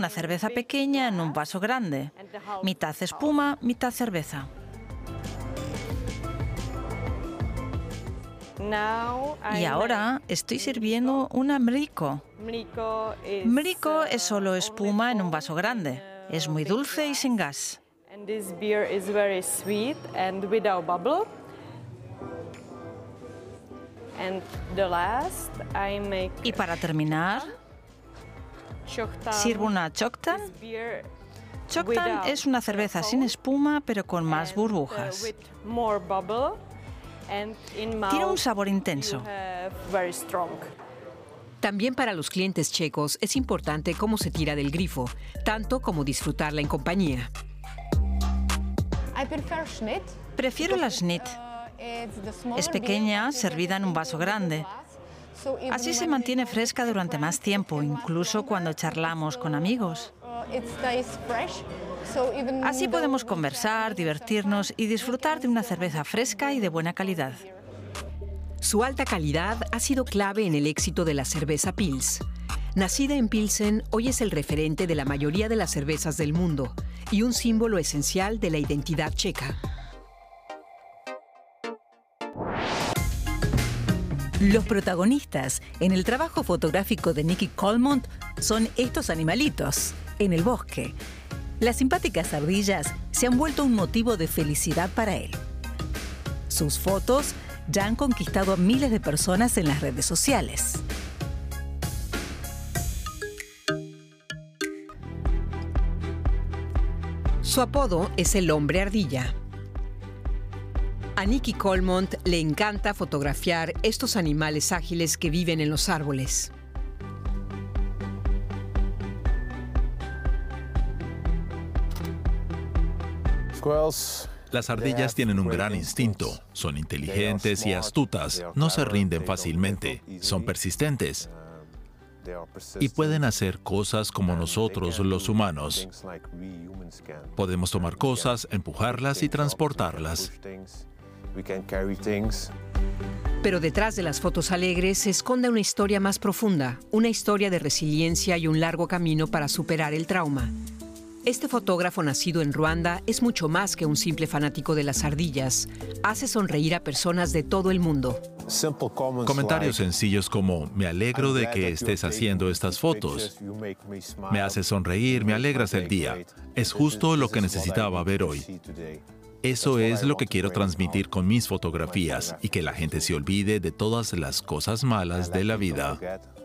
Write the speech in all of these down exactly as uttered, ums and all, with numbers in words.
una cerveza pequeña en un vaso grande. Mitad espuma, mitad cerveza. Y ahora estoy sirviendo una mriko. Mriko es solo espuma en un vaso grande. Es muy dulce y sin gas. Y para terminar, sirvo una Choctan. Choctan es una cerveza sin espuma, pero con más burbujas. Tiene un sabor intenso. También para los clientes checos es importante cómo se tira del grifo, tanto como disfrutarla en compañía. Prefiero la Schnitt. Es pequeña, servida en un vaso grande. Así se mantiene fresca durante más tiempo, incluso cuando charlamos con amigos. Así podemos conversar, divertirnos y disfrutar de una cerveza fresca y de buena calidad. Su alta calidad ha sido clave en el éxito de la cerveza Pils. Nacida en Pilsen, hoy es el referente de la mayoría de las cervezas del mundo y un símbolo esencial de la identidad checa. Los protagonistas en el trabajo fotográfico de Nicky Colmont son estos animalitos, en el bosque. Las simpáticas ardillas se han vuelto un motivo de felicidad para él. Sus fotos ya han conquistado a miles de personas en las redes sociales. Su apodo es el hombre ardilla. A Nicky Colmont le encanta fotografiar estos animales ágiles que viven en los árboles. Las ardillas tienen un gran instinto. Son inteligentes y astutas. No se rinden fácilmente. Son persistentes. Y pueden hacer cosas como nosotros, los humanos. Podemos tomar cosas, empujarlas y transportarlas. Pero detrás de las fotos alegres se esconde una historia más profunda, una historia de resiliencia y un largo camino para superar el trauma. Este fotógrafo nacido en Ruanda es mucho más que un simple fanático de las ardillas. Hace sonreír a personas de todo el mundo. Comentarios sencillos como, me alegro de que estés haciendo estas fotos. Me haces sonreír, me alegras el día. Es justo lo que necesitaba ver hoy. Eso es lo que quiero transmitir con mis fotografías y que la gente se olvide de todas las cosas malas de la vida.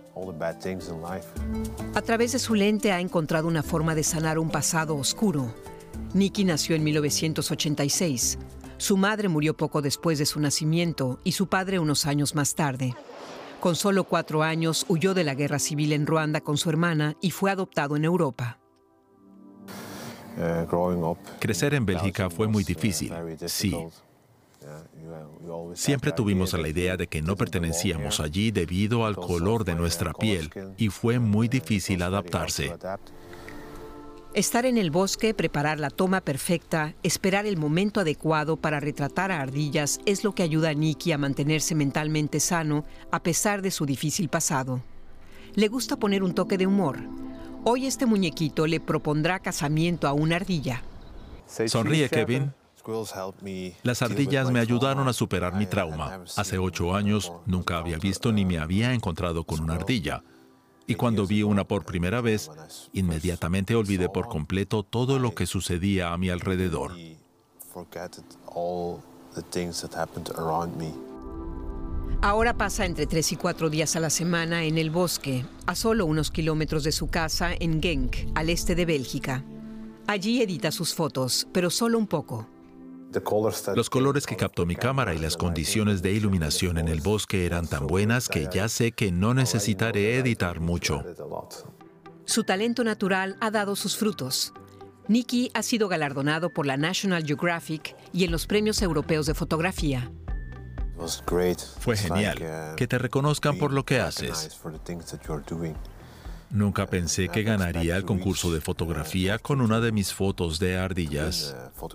A través de su lente ha encontrado una forma de sanar un pasado oscuro. Nicky nació en mil novecientos ochenta y seis. Su madre murió poco después de su nacimiento y su padre unos años más tarde. Con solo cuatro años huyó de la guerra civil en Ruanda con su hermana y fue adoptado en Europa. Crecer en Bélgica fue muy difícil, sí. Siempre tuvimos la idea de que no pertenecíamos allí debido al color de nuestra piel y fue muy difícil adaptarse. Estar en el bosque, preparar la toma perfecta, esperar el momento adecuado para retratar a ardillas es lo que ayuda a Nicky a mantenerse mentalmente sano a pesar de su difícil pasado. Le gusta poner un toque de humor. Hoy este muñequito le propondrá casamiento a una ardilla. Sonríe, Kevin. Las ardillas me ayudaron a superar mi trauma. Hace ocho años nunca había visto ni me había encontrado con una ardilla. Y cuando vi una por primera vez, inmediatamente olvidé por completo todo lo que sucedía a mi alrededor. Ahora pasa entre tres y cuatro días a la semana en el bosque, a solo unos kilómetros de su casa en Genk, al este de Bélgica. Allí edita sus fotos, pero solo un poco. Los colores que captó mi cámara y las condiciones de iluminación en el bosque eran tan buenas que ya sé que no necesitaré editar mucho. Su talento natural ha dado sus frutos. Nicky ha sido galardonado por la National Geographic y en los premios europeos de fotografía. Fue genial. Que te reconozcan por lo que haces. Nunca pensé que ganaría el concurso de fotografía con una de mis fotos de ardillas.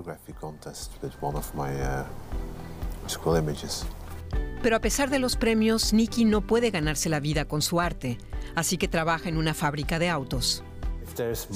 Pero a pesar de los premios, Nicky no puede ganarse la vida con su arte, así que trabaja en una fábrica de autos.